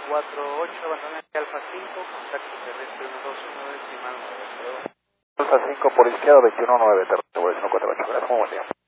148, abandona Alfa 5, contacto terrestre 129, estimado. Alfa 5 por izquierda, 219, terrestre, 148, gracias, muy buen día.